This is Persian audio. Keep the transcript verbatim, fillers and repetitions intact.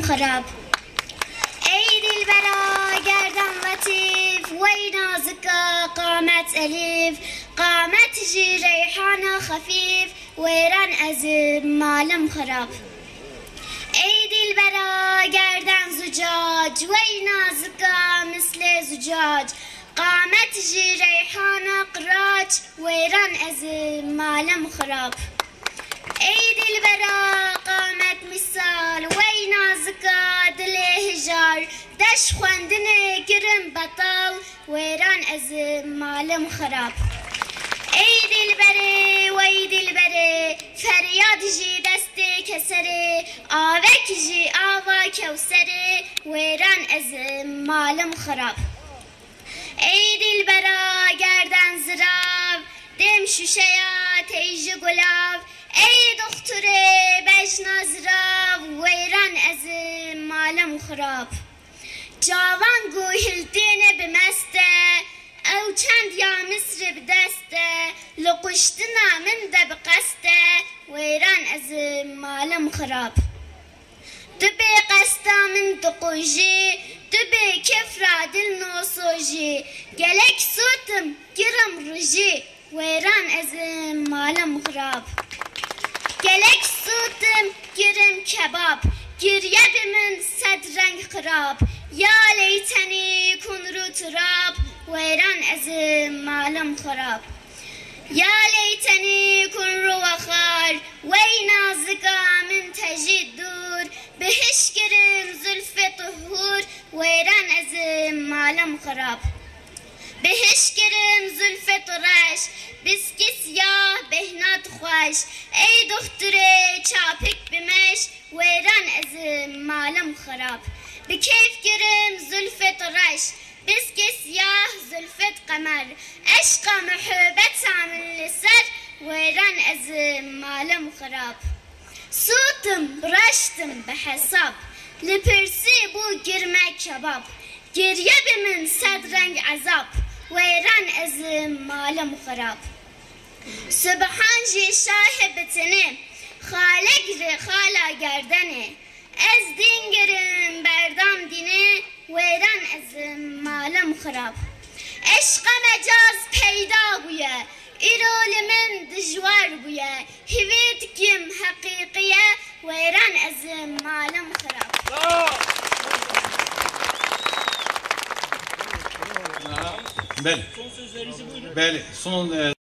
خراب. ای دلبرا گردن لطیف وی نازکا قامت الیف، قامت جی ریحان خفیف ویران از مالم خراب. ای دلبرا گردن زجاج وی نازکا مثل زجاج، قامت جی ریحان قراج ویران از مالم خراب. ای دلبرا قامت مثال وی نازکا دل هجار، دش خواندن گرم بطال ویران از مالم خراب. ای دلبره وی دلبره فریاد جی دست کسره، آوک جی آوا کوسره ویران از مالم خراب. ای دلبرا گردن زراو دم شوشیا تیج گلاو، ای دختره بجنا زراو ویران از مالم خراب. جوان گوهلتین بمسته او چند یا مصر بدسته، لقشتنا من ده بقسته ویران از مالم خراب. دبی قستا من دقوجی دبی کفرا دل نوسوجی، گلک سوتم گرم رجی ویران از مالم خراب. گلک سوتم گرم کباب، گریه من صد رنگ خراب، یا لیتنی کن رو تراب ویران از مالم خراب. یا لیتنی کن رو وخار وی نازکا من تجید دور، بهش گرم زلف طهور ویران از مالم خراب. بهش گرم زلف طرش بسکی سیاه بهنات خوش، ای دختره چاپک بمش ویران از مالم خراب. بکیف گرم زلف طرش بسکی سیاه زلفت قمر، عشق محبت من لسر ویران از مالم خراب. سوتم رشتم بحساب لپرسی بو گرمه کباب، گریه بمن صد رنگ عذاب ویران از مالم خراب. سبحان جی شاه بتنه خالق ر خالا گردنه، از دین گرم بردام دینه ویران از مالم خراب. عشق مجاز پیدا بویه ایرول من دجوار بویه، هویت کم حقیقیه ویران از مالم خراب. بله. بله. Son